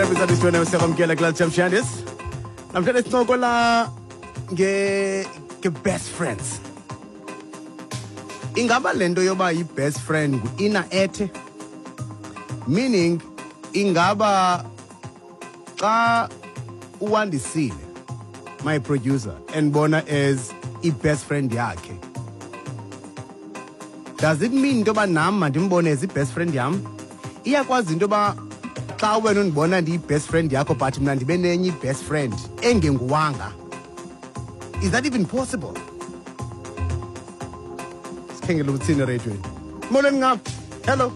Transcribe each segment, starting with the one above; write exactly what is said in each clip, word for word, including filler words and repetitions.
episode isithunywa siyakwamkela kula Champions. Namhlanje sincokola nge ke best friends. Ingaba lento yoba yi best friend ina ethe, meaning ingaba xa uwandisile my producer and bona as I best friend yakhe, does it mean ntoba nam mandimbone as I best friend yam? Iyakwazi ntoba xa wena undibona ndi best friend yakho but mna ndibe nenye best friend engenguwanga? Is that even possible? Sikhengela uthini radio. Molweni ngapha. Hello.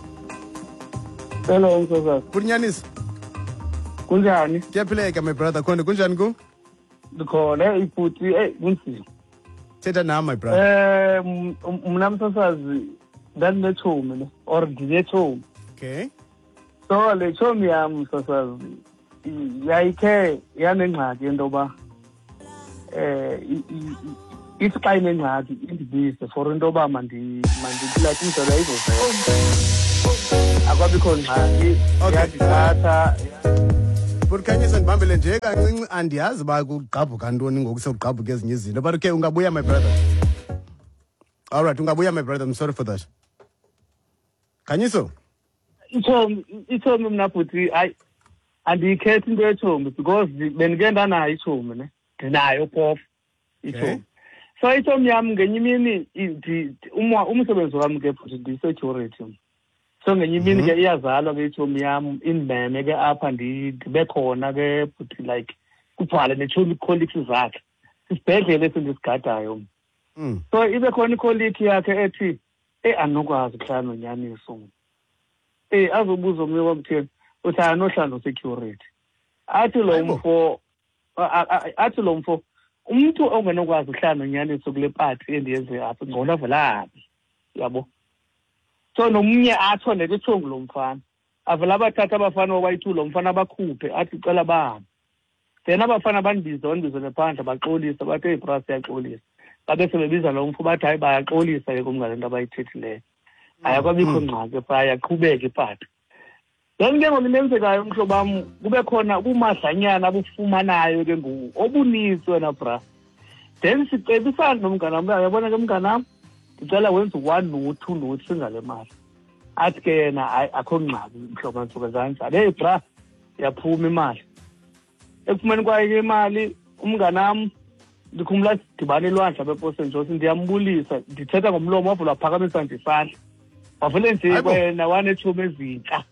Hello Nkosi. Kunyanisa. Kunjani? Kuyaphileka my brother. Khona kunjani ku? Ndikhona ifuthi eh kunzima. Thetha nami my brother. Eh mina msasazi ndanethomi ne or ndinethomi. Okay. So le thomi yami msasazi yayikhe yanengxaki entoba eh ithi xa inengxaki indibise for intoba mandi mandiphila kumzela izozela. Akwabikho ngxaki yadithatha. Bukhanyisa ndibambele nje kancinci andiyazi ba kugqabhuka ntoni ngoku sewugqabhuka ezinye izinto, but okay ungabuya my brother. All right, ungabuya my brother, I'm sorry for that. Kanyiso? Ithomi ithomi mina futhi ay andikhethi into ethomi because benike ndanayo ithomi ne ndinayo phofu ithomi. So ithomi yami ngenye imini uma umsebenzi wami ke futhi ndi security. So ngenye imini ke iyazalwa ke ithomi yami indimeme ke apha ndibe khona ke futhi like kubhale nethomi colleagues zakhe sibhedlele esendisigadayo. Mm. So ibe khona icolleague yakhe ethi eh anokwazi ukuhlala nonyaniso. Eh azobuza umnye wamtheni uhlala nohlalo security. Athi lo mfo athi lo mfo umuntu ongenokwazi ukuhlala nonyaniso kule party endiyenze apha ngcono velaphi yabo. So nomunye athole lethongo lo mfana avela abathatha abafana obayithu lo mfana abakhuphe athi cela bahambe. Then abafana bandibiza bandibizele phandle baxolisa bathi hey bra siyaxolisa. Babe sebebiza lo mfo bathi hayi bayaxolisa ke kumngane into abayithethileyo. Ayakwabikho ngxaki pha yaqhubeka iphathi. Then ke ngokunenzekayo umhlobo wami kube khona kumadlanyana abufumanayo ke ngoku obunisi wena bra. Then sicebisana nomngane wami uyabona ke mngane wami ngicela wenze one no two no singale mali. Athi ke yena akho ngxaki umhlobo wami suka kanjani. Hey bra yaphuma imali. Ekufumeni kwayo imali umngane wami ndikhumula sidibane elwandle bePort Joseph ndiyambulisa ndithetha ngomlomo wavula phakamisa ndisandla. Wavele nje wena wanethomi ezintsha.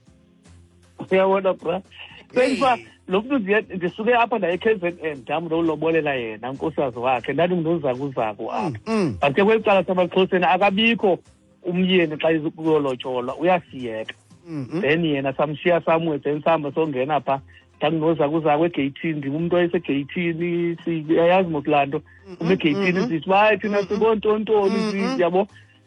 Uyabona bra. Senza lo muntu ndisuke apha ndaye K Z N ndam lo lobolela yena unkosazi wakhe ndathi ndozakuzako apha. Bathe kwecala samaXhoseni akabikho umyeni xa izukuyolotsholwa uyasiyeka. Then yena samshiya samwe then sihamba songena pha ndanginozakuza kwegate ndimuntu oyesegate siyayazi mokulanto umegate sithi bayi thina sibontontoni sithi yabo.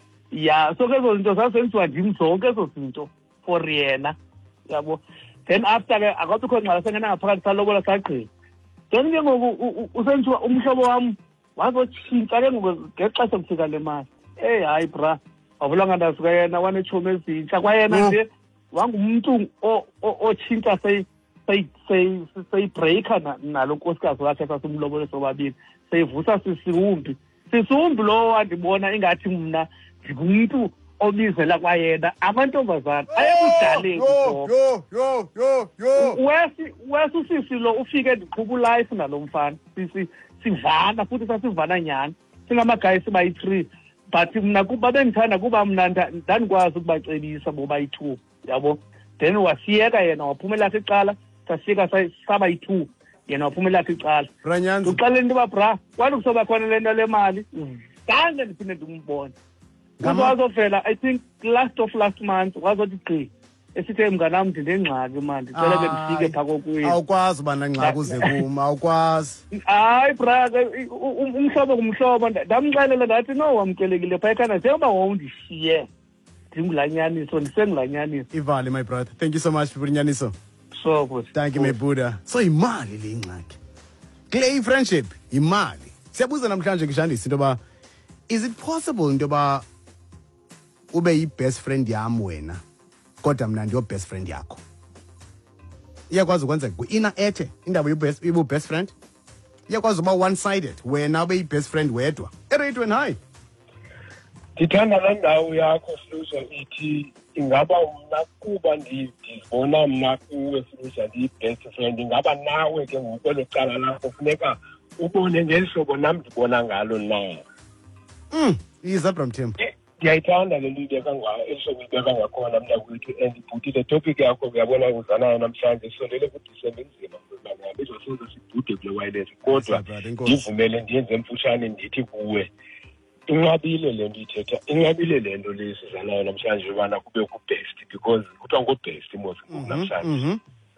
Yeah, so kezo zinto zasenziwa ndim zonke ezo zinto for yena yabo. Then after ke akabikho ngxala sengena ngaphakathi salobola sagqina. Then ke ngoku usenziwa umhlobo wami wazotshintsha ke ngoku ngexesha kufika le mali. Eh hayi bra awulanga ndasuka yena wanethomi ezintsha kwayena nje wangumuntu otshintsha say say say say breaker nalo nkosikazi wakhe sasimlobole sobabili seyivusa sisiwumbi sisiwumbi lo wandibona ingathi mna ngumuntu obizela kwayena amantombazana ayekudaleni yo yo yo yo yo wesi wesi usisi lo ufike ndiqhuba life nalo mfana sisi sivana futhi sasivana nyani singamagayi siba yi three but mna kuba bendithanda kuba mna ndandikwazi ukubacebisa boba yi two yabo. Then wasiyeka yena waphumela icala sasika saba yi two yena waphumela icala uqale into ba bra kwathi kusoba khona lento le mali kange ndiphinde ndimbone. Ngazofela I think last of last month wazothi gqi esithe mngane wami ndinengxaki manje ndicela ke ndifike pha kokuye. Awukwazi bana ngxaki uze kuma awukwazi. Hayi bra umhlobo kumhlobo ndamxelela ngathi no wamkelekile pha ekhana njengoba wawundishiye ndingulanyaniso ndisengulanyaniso. Ivali my brother, thank you so much for nyaniso. So good. Thank you my Buddha. So imali le ngxaki kule friendship imali siyabuza namhlanje ngishandisa into ba is it possible into ba ube yi best friend yami wena kodwa mina ndiyo best friend yakho? iyakwazi ukwenzeka ku-ina ethe indaba yobest ibu-best friend iyakwazi uba one-sided wena ube yi-best friend wedwa eRadweni High. Ndithanda laa ndawo yakho Flusha ithi ingaba mna kuba ndizibona mna kuwe Flusha ndiyi-best friend ingaba nawe ke ngoku kwelo cala lakho funeka ubone ngeli hlobo nam ndibona ngalo na. Mm, yiza Bramthembu. Ndiyayithanda le nto ibeka ngayo elisobe ibeka ngakhona mntakwethu and ibhuti le topic yakho uyabona uzanayo namhlanje isondele kuDisemba inzima ngoba bezosenza sibhude kule wireless kodwa ndivumele ndiyenze emfutshane ndithi kuwe inqabile le nto ithetha inqabile le nto le sizanayo namhlanje ubana kube ku-best because kuthiwa ngo-best mos namhlanje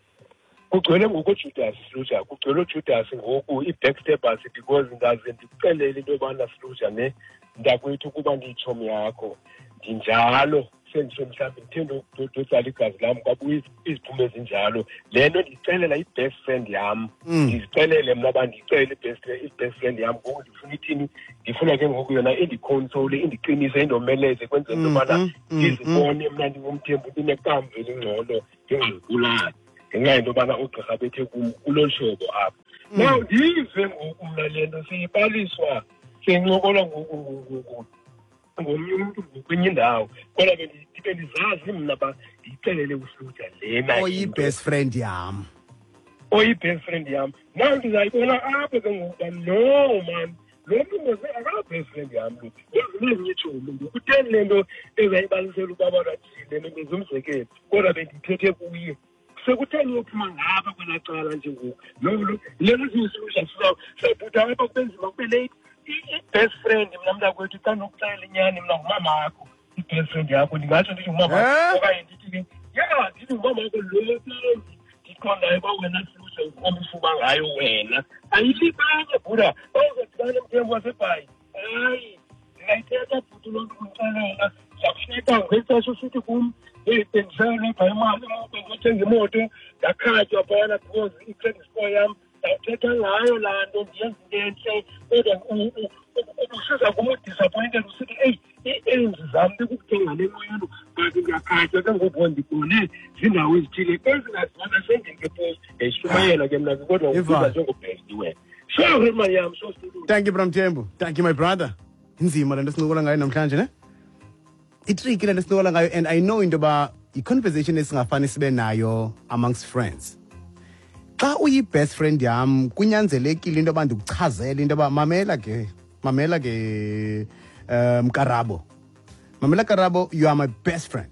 kugcwele ngoku uJudas Flusha kugcwele uJudas ngoku i-backstabbers because ndaze ndikuxelele into yobana Flusha ne ndakwethu ukuba ndiyitshomi yakho ndinjalo sendisho mhlawumbi ndithende udotsala igazi lam kwabuya iziphumo ezinjalo le nto ndiyicelela i-best friend yam ndizicelele mna uba ndiyicele i-best friend yam ngoku ndifuna ithini ndifuna ke ngoku yona indikhonsole indiqinise indomeleze kwenzela into yobana ndizibone mna ndingumthembu ndinekamva elingcono ndingxukulayo ngenxa yento yobana ugqirha bethe kum kulolu hlobo apho now ndiyive ngoku mna le nto siyibaliswa sencokola ngoku ngomnye umntu ngokwenye indawo kodwa ndibe ndizazi mna ba ndiyicelele uFlusha lena oyi-best friend yam oyi-best friend yam now ndizayibona apho ke ngokuba no man lo mntu mose akala-best friend yam lo ezinezinye itshomi ngokutheni le nto ezayibalisela ukubaba kathile le nto zomzekelo kodwa bendithethe kuye sekutheni uyophuma ngapha kwelaa cala nje ngoku lolo le nto ziyiSflusha sizawubhutha apha kube nzima kube late i-best friend mna mntakwethu xa ndinokuxelela inyani mna ngumama wakho i-best friend yakho ndingatsho ndithi ngumama wakho okanye ndithi ke ya ndithi ngumama wakho lo ndiqondayo uba wena Flusha ukhomba ifuba ngayo wena ayilibanye bhuda bazodibana emthembu wasebhayi hayi ndingayithetha bhuti loo nto kundixelela zakufuneka ngexesha usithi kum heyi bendiselebha imali bendiyothenga imoto ndakhatywa phayana because i-credit score yam ndawuthetha ngayo laa nto ndiyenza into entle kodwa usiza kum udisappointed usithi eyi ii-aims zam bekukuthenga le nqwelo but ndiyakhatywa ke ngoku ndibone ziindawo ezithile ezingazibana sendini kepost ndiyayishumayela ke mna kodwa usiza njengobest wena so mali yam so thank you Bramthembu thank you my brother inzima le nto sincokola ngayo namhlanje ne itriki le nto sincokola ngayo and I know into yoba yi-conversation esingafani sibe nayo amongst friends. Xa uyi-best friend yam kunyanzelekile into yoba ndikuchazele into yoba mamela ke mamela ke um Karabo mamela Karabo you are my best friend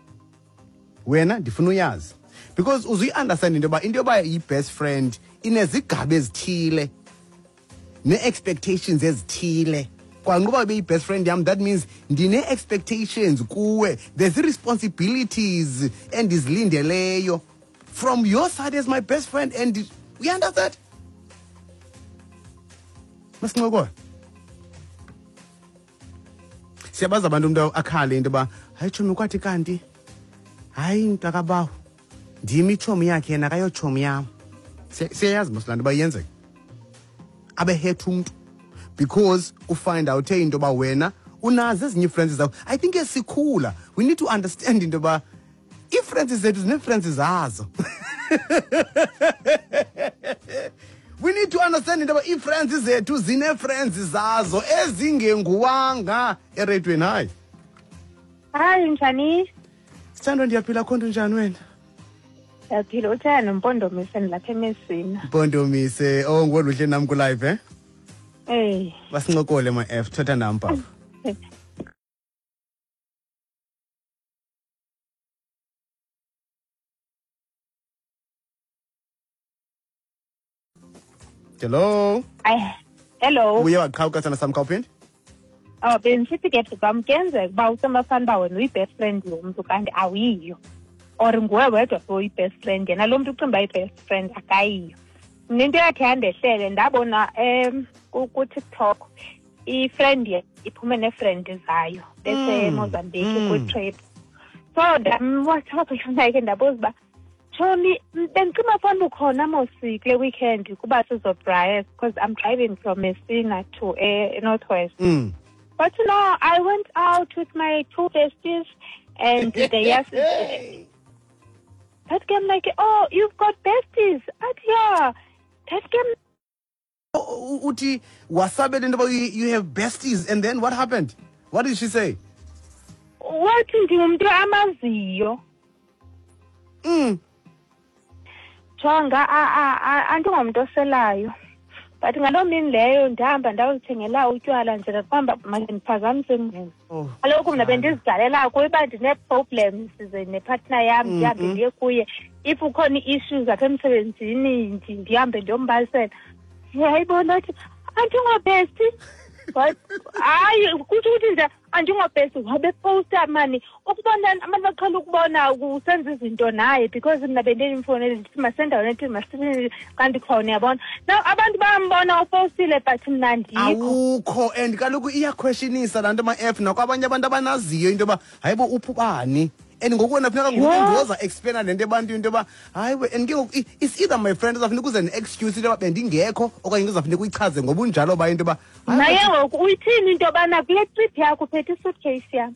wena ndifuna uyazi because uzuyi-understand into yoba into yoba yi-best friend inezigaba ezithile ne-expectations ezithile kwangoba ube yi-best friend yam that means ndine-expectations kuwe there's responsibilities endizilindeleyo from your side as my best friend and we understand masincokole siyabaza abantu umntu akhale into yoba hayi tshomi kwathi kanti hayi mntakabawo ndim itshomi yakhe yena kayotshomi yam siyayazi masilanda uba iyenzeka abehetha umntu because ufind out into yoba wena unazo ezinye ii-friends zakho I think esikhula we need to understand into yoba ii-friends zethu zine-friends zazo we need to understand into yoba ii-friends zethu zine-friends zazo ezingenguwanga eRadweni High. Hayi njani? Sithandwa ndiyaphila khonto njani wena? Ndiyaphila uthaya noMpondomise ndilapha eMesina. Mpondomise oh ngoluhle nami ku-live eh? Eh. Basincokole ma F thotha nami papa. Hello. Ay, hello. Uye waqhawuka sana sami khawuphinde? Oh, benisithi ke kwamkenzeka uba usembafana uba wena uyi-best friend yomntu kanti awuyiyo. Or nguwe wedwa soyi-best friend yena lo mntu ucimba i-best friend akayiyo. Nento yakhe yandehlele ndabona um ku-TikTok i-friend ye iphume ne-friend zayo bese Mozambique kwi-trip. So ndamwathaphana ke ndabuza uba Chomi, bendicima fana ukhona mos kule weekend kuba sizobraya because I'm driving from Messina to uh, Northwest. Mm. But you know, I went out with my two besties and they asked, That game like, oh, you've got besties. Athi, yeah. That game. Oh, Uti, wasabele into yoba you you have besties, and then what happened? What did she say? Wathi ndingumuntu amaziyo. Mm. Jonga andingomuntu oselayo. But ngaloo mini leyo ndihamba ndawuthengela utywala nje ndaqamba manje ndiphazamise ingqondo. Kaloku mna bendizigalela kuye uba ndinee-problems nepartner yam ndihambe ndiye kuye. If ukhona i-issues apha emsebenzini ndihambe ndiyombalisela. Yayibona athi andingobesti. But hayi kusho ukuthi nje andingobesti wabeposta mani ukubona abantu baqala ukubona usenza izinto naye because mina bendiyimfonele ndithi masendaweni ethi masithi kanti khona yabona now abantu bayambona upostile but mna ndikho awukho and kaloku iyaquestionisa laa nto ama-f nakwabanye abantu abanaziyo into yoba hayibo uphi ubani and ngokubona funeka ngoza explaina le nto ebantwini into yoba hayiwe and ke ngoku it's either my friend uzawufuneka uze ne-excuse into yoba bendingekho okanye kuzawufuneka uyichaze ngoba unjalo bayo into yoba naye ngoku uyithini into yobana kule trip yakho uphethe isuitcase yam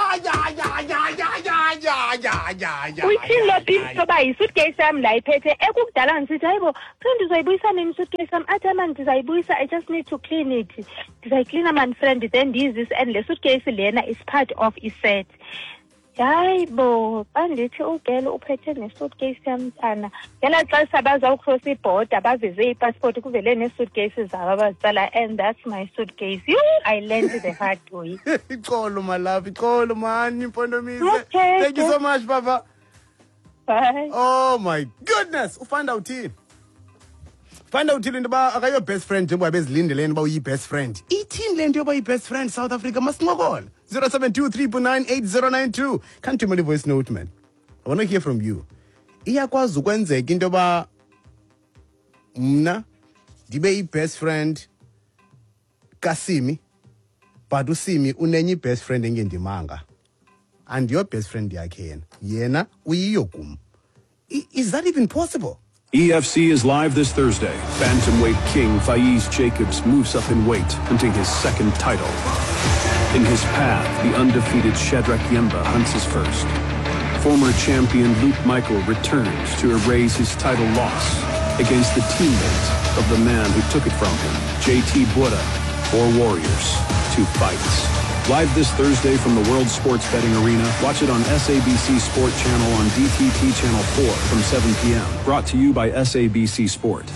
uyithini lo pin yoba yisuitcase yam la iphethe ekukudala ndisithi hayibo friend uzoyibuyisa nini isuitcase yam athi mani ndizayibuyisa I just need to clean it ndizayiklina mani friend then this and le suitcase lena is part of iset hayibo xa ndithi ugele uphethe ne-suitcase yamntana ngela xesha bazawucrossa ibhoda baveze ipassport kuvele nee-suitcase zabo abazitsala and that's my suitcase you I learned the hard way. Ixolo malavi ixolo mani mpondomise. Okay, thank you so much baba. Bye. Oh my goodness ufanda uthini fanda uthini into yoba akayo best friend njengoba bezilindele uba uyi-best friend ithini le nto yoba yi-best friend South Africa masincokola zero seven two three nine eight zero nine two can't you voice note man I want to hear from you. Iyakwazi ukwenzeka into yoba mna ndibe yi-best friend kaSimi but uSimi unenye i-best friend engendimanga and your best friend yakhe yena yena uyiyo kum. Is that even possible? E F C is live this Thursday. Bantamweight king Faiz Jacobs moves up in weight, hunting his second title. In his path, the undefeated Shadrach Yemba hunts his first. Former champion Luke Michael returns to erase his title loss against the teammate of the man who took it from him, J T Bura. Four warriors, two fights. Live this Thursday from the World Sports Betting Arena. Watch it on S A B C Sport Channel on D T T Channel four from seven p m Brought to you by S A B C Sport.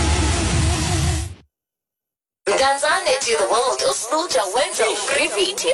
Mtanzania to the world of Spilcha Wenzel Graffiti